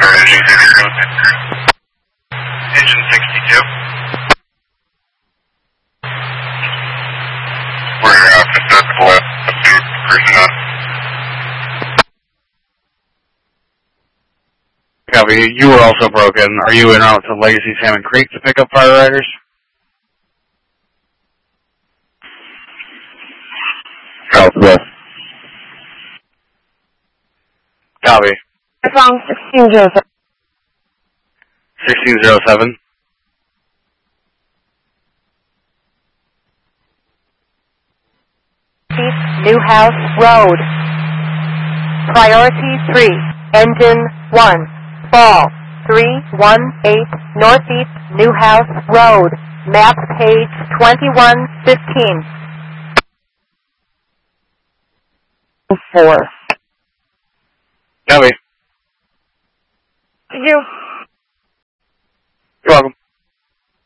Engine 62. We're susceptible at cruising up. Copy. You were also broken. Are you en route to Legacy Salmon Creek to pick up fire riders? Southwest. Copy. Wrong 1607. 1607. Newhouse Road. Priority 3. Engine 1. Fall 318 Northeast Newhouse Road. Map page 2115. 4. Copy. You.